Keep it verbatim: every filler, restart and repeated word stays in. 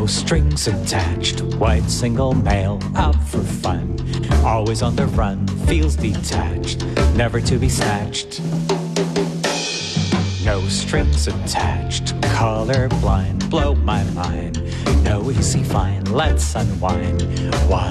No strings attached, white single male, out for fun. Always on the run, feels detached, never to be snatched. No strings attached, color blind, blow my mind. No easy fine, let's unwind. One